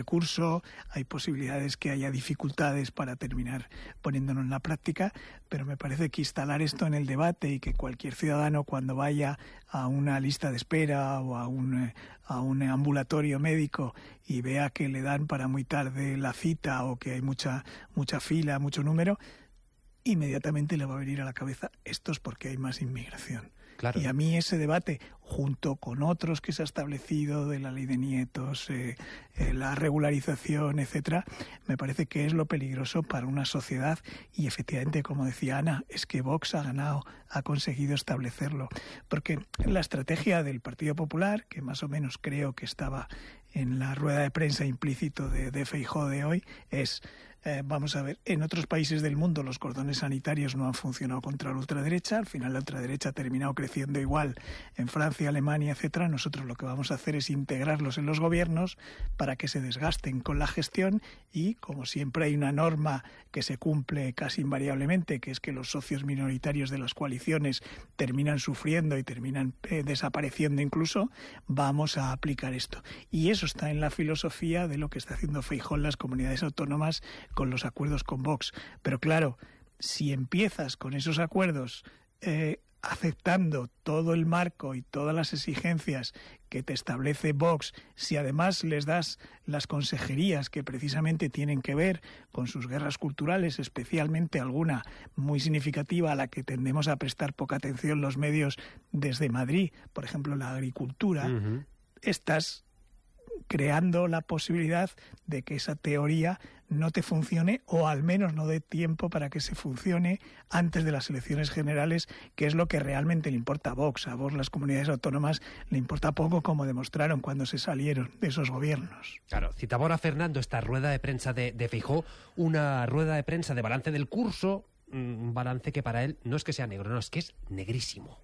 curso, hay posibilidades que haya dificultades para terminar poniéndolo en la práctica, pero me parece que instalar esto en el debate y que cualquier ciudadano cuando vaya a una lista de espera o a un ambulatorio médico y vea que le dan para muy tarde la cita o que hay mucha fila, mucho número, inmediatamente le va a venir a la cabeza esto es porque hay más inmigración. Claro. Y a mí ese debate, junto con otros que se ha establecido de la ley de nietos, la regularización, etcétera, me parece que es lo peligroso para una sociedad. Y efectivamente, como decía Ana, es que Vox ha conseguido establecerlo. Porque la estrategia del Partido Popular, que más o menos creo que estaba en la rueda de prensa implícito de Feijóo de hoy, es... vamos a ver, en otros países del mundo los cordones sanitarios no han funcionado contra la ultraderecha, al final la ultraderecha ha terminado creciendo igual en Francia, Alemania, etcétera. Nosotros lo que vamos a hacer es integrarlos en los gobiernos para que se desgasten con la gestión y, como siempre hay una norma que se cumple casi invariablemente, que es que los socios minoritarios de las coaliciones terminan sufriendo y terminan desapareciendo incluso, vamos a aplicar esto. Y eso está en la filosofía de lo que está haciendo Feijóo en las comunidades autónomas con los acuerdos con Vox. Pero claro, si empiezas con esos acuerdos aceptando todo el marco y todas las exigencias que te establece Vox, si además les das las consejerías que precisamente tienen que ver con sus guerras culturales, especialmente alguna muy significativa a la que tendemos a prestar poca atención los medios desde Madrid, por ejemplo la agricultura, estás creando la posibilidad de que esa teoría no te funcione o al menos no dé tiempo para que se funcione antes de las elecciones generales, que es lo que realmente le importa a Vox. A Vox las comunidades autónomas le importa poco, como demostraron cuando se salieron de esos gobiernos. Claro, citaba ahora Fernando esta rueda de prensa de Feijóo, una rueda de prensa de balance del curso, un balance que para él no es que sea negro, no, es que es negrísimo.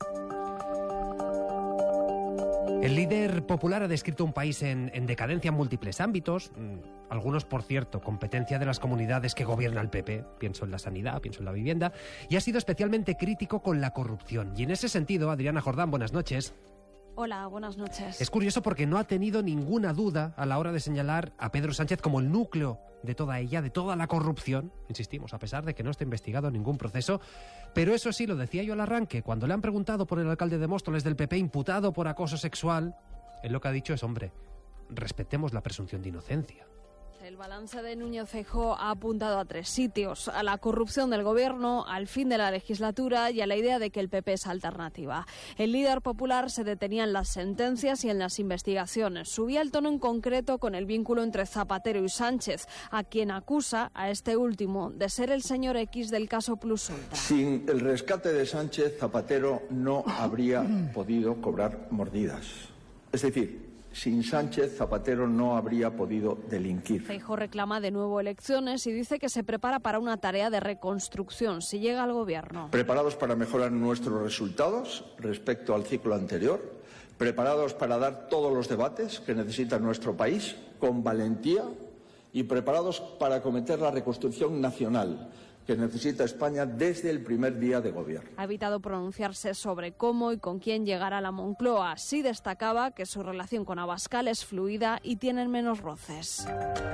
El líder popular ha descrito un país en decadencia en múltiples ámbitos, algunos, por cierto, competencia de las comunidades que gobierna el PP, pienso en la sanidad, pienso en la vivienda, y ha sido especialmente crítico con la corrupción. Y en ese sentido, Adriana Jordán, buenas noches. Hola, buenas noches. Es curioso porque no ha tenido ninguna duda a la hora de señalar a Pedro Sánchez como el núcleo de toda ella, de toda la corrupción, insistimos, a pesar de que no está investigado ningún proceso. Pero eso sí, lo decía yo al arranque, cuando le han preguntado por el alcalde de Móstoles del PP imputado por acoso sexual, él lo que ha dicho es, hombre, respetemos la presunción de inocencia. El balance de Núñez Feijóo ha apuntado a 3 sitios: a la corrupción del gobierno, al fin de la legislatura y a la idea de que el PP es alternativa. El líder popular se detenía en las sentencias y en las investigaciones. Subía el tono en concreto con el vínculo entre Zapatero y Sánchez, a quien acusa a este último de ser el señor X del caso Plus Ultra. Sin el rescate de Sánchez, Zapatero no habría podido cobrar mordidas. Es decir, sin Sánchez, Zapatero no habría podido delinquir. Feijóo reclama de nuevo elecciones y dice que se prepara para una tarea de reconstrucción si llega al gobierno. Preparados para mejorar nuestros resultados respecto al ciclo anterior, preparados para dar todos los debates que necesita nuestro país con valentía y preparados para acometer la reconstrucción nacional que necesita España desde el primer día de gobierno. Ha evitado pronunciarse sobre cómo y con quién llegará a la Moncloa. Sí destacaba que su relación con Abascal es fluida y tienen menos roces.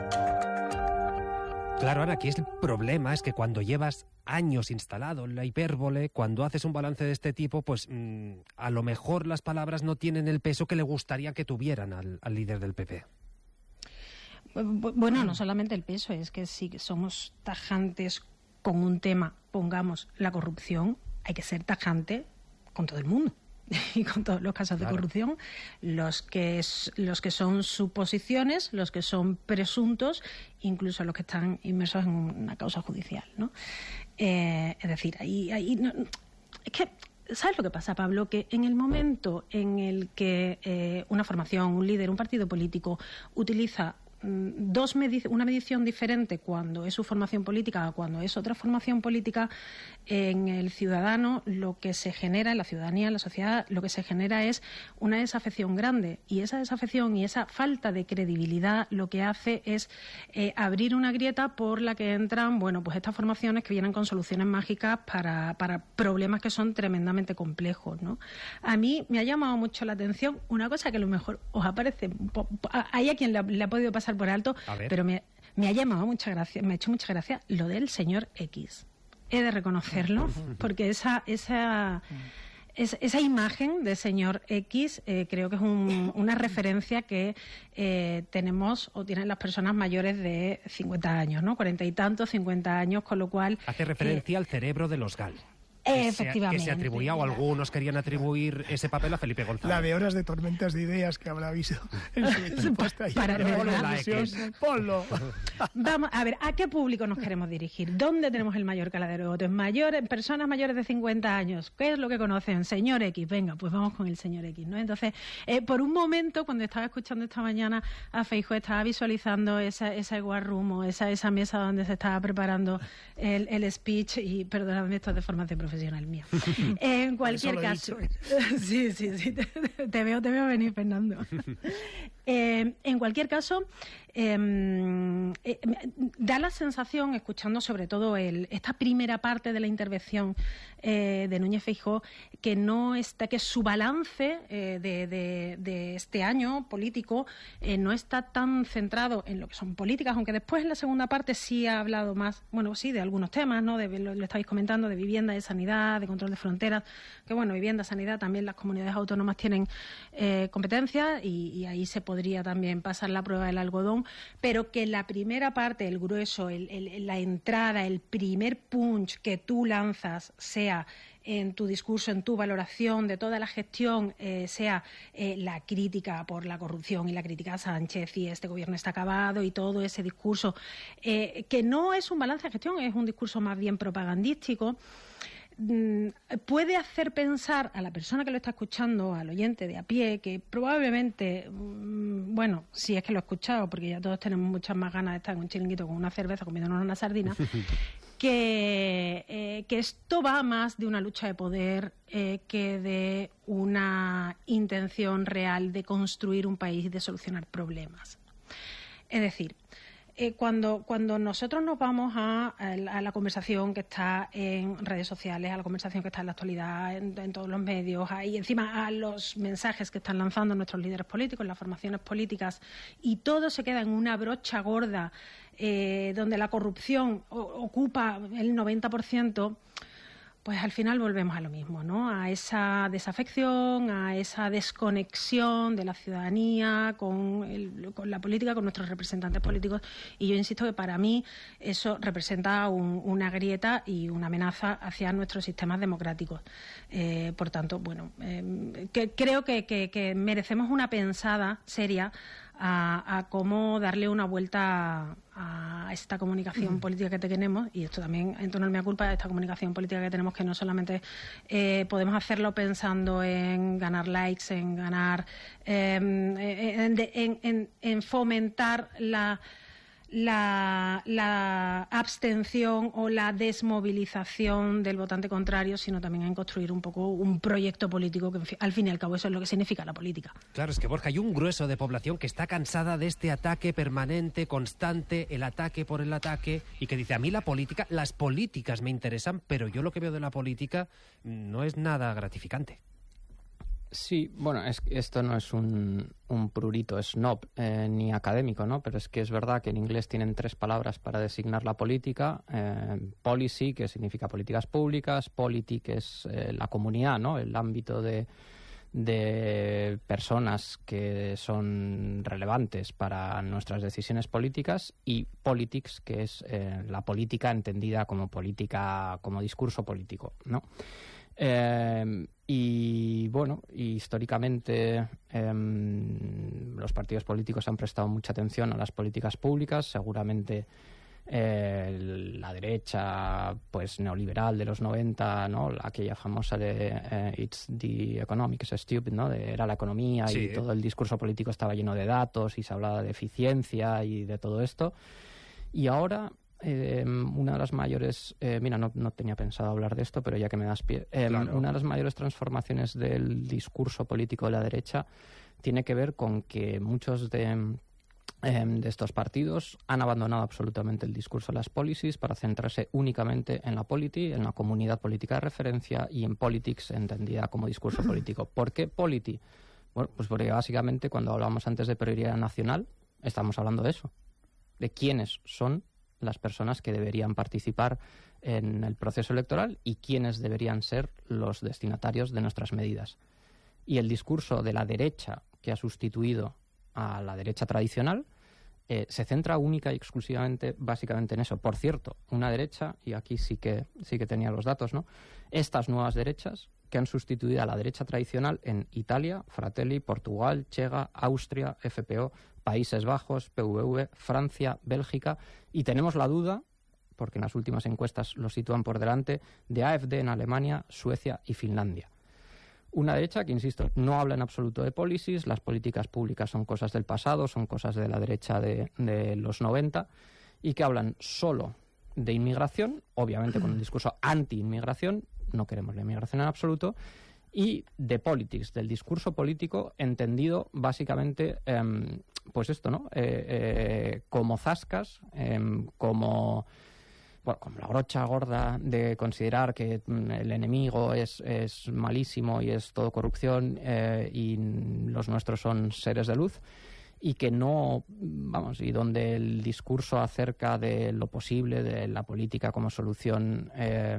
Claro, Ana, aquí el problema es que cuando llevas años instalado en la hipérbole, cuando haces un balance de este tipo, pues a lo mejor las palabras no tienen el peso que le gustaría que tuvieran al líder del PP. Bueno, no solamente el peso, es que si somos tajantes con un tema, pongamos la corrupción, hay que ser tajante con todo el mundo y con todos los casos de corrupción, los que son suposiciones, los que son presuntos, incluso los que están inmersos en una causa judicial, ¿no? Es decir, ahí no, es que ¿sabes lo que pasa, Pablo? Que en el momento en el que una formación, un líder, un partido político utiliza una medición diferente cuando es su formación política o cuando es otra formación política, en el ciudadano lo que se genera, en la ciudadanía, en la sociedad, lo que se genera es una desafección grande, y esa desafección y esa falta de credibilidad lo que hace es abrir una grieta por la que entran, bueno, pues estas formaciones que vienen con soluciones mágicas para problemas que son tremendamente complejos, ¿no? A mí me ha llamado mucho la atención una cosa que a lo mejor os aparece, hay a quien le ha podido pasar pasar por alto, pero me ha llamado mucha gracia, me ha hecho mucha gracia lo del señor X. He de reconocerlo, porque esa imagen de señor X creo que es una referencia que tenemos o tienen las personas mayores de 50 años, ¿no? 40 y tantos, 50 años, con lo cual... Hace referencia al cerebro de los GAL. Efectivamente. Que se atribuía, o algunos querían atribuir ese papel a Felipe González. La de horas de tormentas de ideas que habrá visto en su equipo hasta ahí. Ponlo. Vamos a ver, ¿a qué público nos queremos dirigir? ¿Dónde tenemos el mayor caladero de votos? Personas mayores de 50 años. ¿Qué es lo que conocen? Señor X. Venga, pues vamos con el señor X, ¿no? Entonces, por un momento, cuando estaba escuchando esta mañana a Feijóo, estaba visualizando esa war room o esa mesa donde se estaba preparando el speech, y perdonadme, esto es de formación profesional mía. En cualquier caso, sí, te veo venir, Fernando. En cualquier caso, da la sensación, escuchando sobre todo esta primera parte de la intervención de Núñez Feijóo, que su balance de este año político no está tan centrado en lo que son políticas, aunque después en la segunda parte sí ha hablado más, bueno, sí, de algunos temas, ¿no? Lo estáis comentando, de vivienda, de sanidad, de control de fronteras, que bueno, vivienda, sanidad, también las comunidades autónomas tienen competencias, y ahí se podría también pasar la prueba del algodón, pero que la primera parte, el grueso, la entrada, el primer punch que tú lanzas sea en tu discurso, en tu valoración de toda la gestión, sea la crítica por la corrupción y la crítica a Sánchez y este gobierno está acabado y todo ese discurso, que no es un balance de gestión, es un discurso más bien propagandístico, puede hacer pensar a la persona que lo está escuchando, al oyente de a pie, que probablemente, bueno, si es que lo he escuchado, porque ya todos tenemos muchas más ganas de estar en un chiringuito con una cerveza comiéndonos una sardina, que esto va más de una lucha de poder que de una intención real de construir un país y de solucionar problemas. Es decir, cuando nosotros nos vamos a la conversación que está en redes sociales, a la conversación que está en la actualidad, en todos los medios, y encima a los mensajes que están lanzando nuestros líderes políticos, las formaciones políticas, y todo se queda en una brocha gorda donde la corrupción ocupa el 90%, pues al final volvemos a lo mismo, ¿no? A esa desafección, a esa desconexión de la ciudadanía con la política, con nuestros representantes políticos. Y yo insisto que para mí eso representa una grieta y una amenaza hacia nuestros sistemas democráticos. Por tanto, bueno, creo que merecemos una pensada seria a cómo darle una vuelta a esta comunicación política que tenemos, y esto también en torno al mea culpa, de esta comunicación política que tenemos, que no solamente podemos hacerlo pensando en ganar likes, en ganar en fomentar la abstención o la desmovilización del votante contrario, sino también en construir un poco un proyecto político que, al fin y al cabo, eso es lo que significa la política. Claro, es que, Borja, hay un grueso de población que está cansada de este ataque permanente, constante, el ataque por el ataque, y que dice, a mí las políticas me interesan, pero yo lo que veo de la política no es nada gratificante. Sí, bueno, esto no es un prurito snob ni académico, ¿no? Pero es que es verdad que en inglés tienen 3 palabras para designar la política. Policy, que significa políticas públicas; polity, que es la comunidad, ¿no? El ámbito de personas que son relevantes para nuestras decisiones políticas; y politics, que es la política entendida como política, como discurso político, ¿no? Y bueno, históricamente los partidos políticos han prestado mucha atención a las políticas públicas. Seguramente la derecha pues neoliberal de los 90, ¿no? Aquella famosa de It's the economics stupid, ¿no? Era la economía, sí. Y todo el discurso político estaba lleno de datos y se hablaba de eficiencia y de todo esto. Y ahora una de las mayores, no tenía pensado hablar de esto, pero ya que me das pie, claro. Una de las mayores transformaciones del discurso político de la derecha tiene que ver con que muchos de estos partidos han abandonado absolutamente el discurso de las policies para centrarse únicamente en la polity, en la comunidad política de referencia, y en politics entendida como discurso político. ¿Por qué polity? Bueno, pues porque básicamente cuando hablábamos antes de prioridad nacional, Estamos hablando de eso, de quiénes son las personas que deberían participar en el proceso electoral y quiénes deberían ser los destinatarios de nuestras medidas. Y el discurso de la derecha que ha sustituido a la derecha tradicional se centra única y exclusivamente, básicamente en eso. Por cierto, una derecha, y aquí sí que tenía los datos, ¿no? Estas nuevas derechas que han sustituido a la derecha tradicional en Italia, Fratelli, Portugal, Chega, Austria, FPO, Países Bajos, PVV, Francia, Bélgica, y tenemos la duda, porque en las últimas encuestas lo sitúan por delante, de AfD en Alemania, Suecia y Finlandia. Una derecha que, insisto, no habla en absoluto de policies, las políticas públicas son cosas del pasado, son cosas de la derecha de los 90, y que hablan solo de inmigración, obviamente con un discurso anti-inmigración, no queremos la inmigración en absoluto, y de politics, del discurso político entendido básicamente, pues esto, ¿no? Como zascas, como la brocha gorda de considerar que el enemigo es malísimo y es todo corrupción y los nuestros son seres de luz, y que no, y donde el discurso acerca de lo posible de la política como solución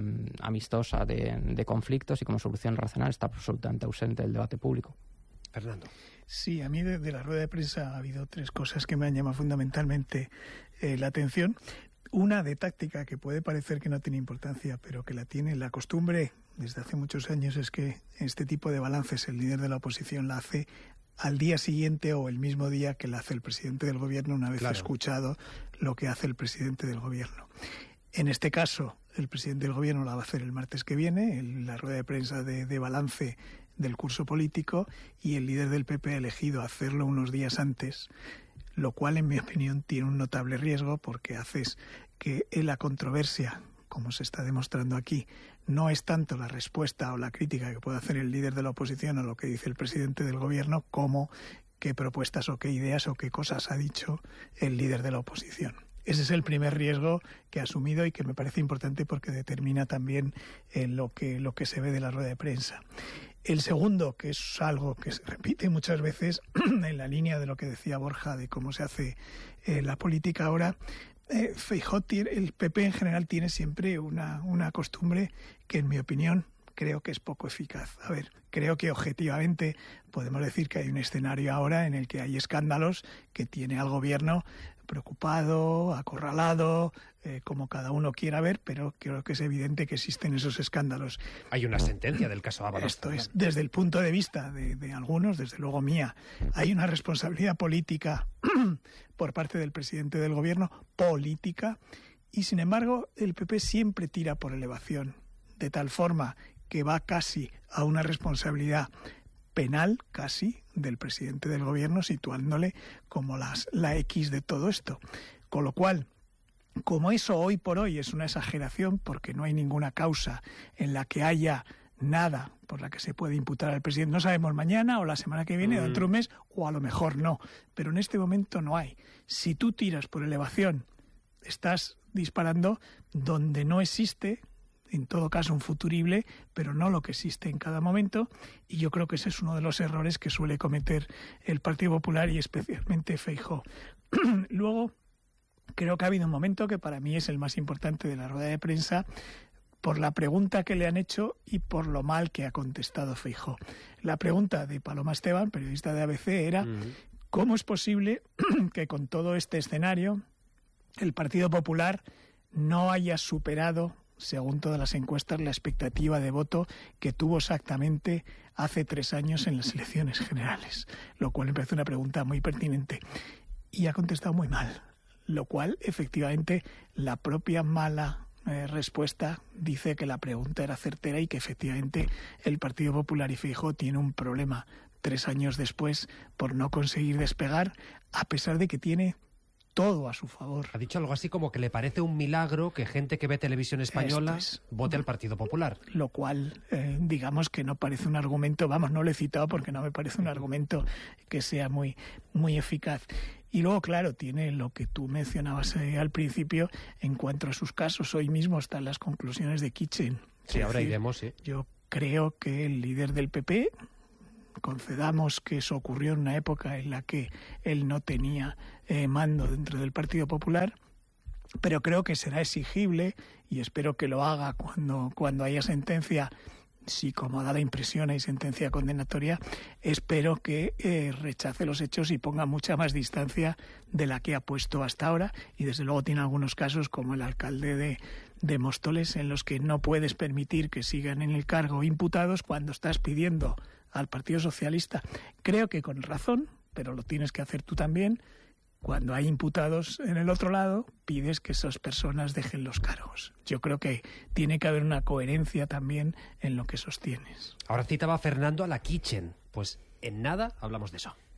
amistosa de conflictos y como solución racional está absolutamente ausente del debate público. Fernando. Sí, a mí de la rueda de prensa ha habido tres cosas que me han llamado fundamentalmente la atención. Una de táctica que puede parecer que no tiene importancia, pero que la tiene. La costumbre desde hace muchos años es que este tipo de balances el líder de la oposición la hace al día siguiente o el mismo día que la hace el presidente del gobierno, una vez escuchado lo que hace el presidente del gobierno. En este caso, el presidente del gobierno la va a hacer el martes que viene, la rueda de prensa de balance del curso político, y el líder del PP ha elegido hacerlo unos días antes, lo cual, en mi opinión, tiene un notable riesgo, porque haces que la controversia, como se está demostrando aquí, no es tanto la respuesta o la crítica que puede hacer el líder de la oposición a lo que dice el presidente del gobierno, como qué propuestas o qué ideas o qué cosas ha dicho el líder de la oposición. Ese es el primer riesgo que ha asumido y que me parece importante porque determina también lo que se ve de la rueda de prensa. El segundo, que es algo que se repite muchas veces en la línea de lo que decía Borja de cómo se hace la política ahora, Feijóo, el PP en general tiene siempre una costumbre que, en mi opinión, creo que es poco eficaz. A ver, creo que objetivamente podemos decir que hay un escenario ahora en el que hay escándalos que tiene al gobierno preocupado, acorralado, como cada uno quiera ver, pero creo que es evidente que existen esos escándalos. Hay una sentencia del caso Ábalos. Esto es, desde el punto de vista de algunos, desde luego mía, hay una responsabilidad política por parte del presidente del gobierno, política, y sin embargo el PP siempre tira por elevación, de tal forma que va casi a una responsabilidad penal, casi, del presidente del gobierno, situándole como la X de todo esto. Con lo cual, como eso hoy por hoy es una exageración, porque no hay ninguna causa en la que haya nada por la que se puede imputar al presidente, no sabemos mañana o la semana que viene, dentro de un mes, o a lo mejor no, pero en este momento no hay. Si tú tiras por elevación, estás disparando donde no existe, en todo caso un futurible, pero no lo que existe en cada momento, y yo creo que ese es uno de los errores que suele cometer el Partido Popular y especialmente Feijóo. Luego, creo que ha habido un momento que para mí es el más importante de la rueda de prensa, por la pregunta que le han hecho y por lo mal que ha contestado Feijóo. La pregunta de Paloma Esteban, periodista de ABC, era ¿cómo es posible que con todo este escenario el Partido Popular no haya superado, según todas las encuestas, la expectativa de voto que tuvo exactamente hace 3 años en las elecciones generales? Lo cual me parece una pregunta muy pertinente. Y ha contestado muy mal, lo cual, efectivamente, la propia mala respuesta dice que la pregunta era certera y que, efectivamente, el Partido Popular y Feijóo tiene un problema 3 años después por no conseguir despegar, a pesar de que tiene todo a su favor. Ha dicho algo así como que le parece un milagro que gente que ve televisión española vote al Partido Popular. Lo cual, digamos que no parece un argumento, no lo he citado porque no me parece un argumento que sea muy, muy eficaz. Y luego, claro, tiene lo que tú mencionabas al principio en cuanto a sus casos. Hoy mismo están las conclusiones de Kitchen. Sí, ahora iremos, sí. Yo creo que el líder del PP, concedamos que eso ocurrió en una época en la que él no tenía mando dentro del Partido Popular, pero creo que será exigible, y espero que lo haga cuando haya sentencia. Si, como da la impresión, hay sentencia condenatoria, espero que rechace los hechos y ponga mucha más distancia de la que ha puesto hasta ahora. Y desde luego tiene algunos casos, como el alcalde de Móstoles, en los que no puedes permitir que sigan en el cargo imputados cuando estás pidiendo al Partido Socialista, creo que con razón, pero lo tienes que hacer tú también. Cuando hay imputados en el otro lado, pides que esas personas dejen los cargos. Yo creo que tiene que haber una coherencia también en lo que sostienes. Ahora citaba Fernando a la Kitchen. Pues en nada hablamos de eso.